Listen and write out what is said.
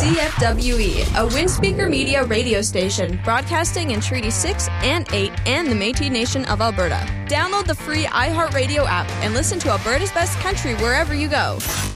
CFWE, a Windspeaker Media radio station broadcasting in Treaty 6 and 8 and the Métis Nation of Alberta. Download the free iHeartRadio app and listen to Alberta's Best Country wherever you go.